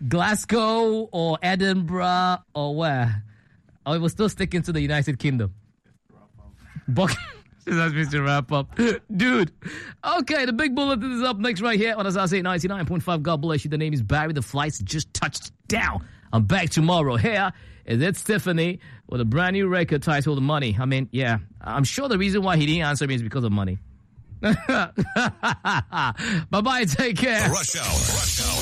Glasgow or Edinburgh or where? Oh, we're still sticking to the United Kingdom. That's Mr. Wrap Up. Dude. Okay, the big bulletin is up next right here on Azaz 99.5. God bless you. The name is Barry. The flights just touched down. I'm back tomorrow. Here is Ed Stephanie with a brand new record titled Money. I mean, yeah, I'm sure the reason why he didn't answer me is because of money. Bye-bye. Take care. Rush Hour.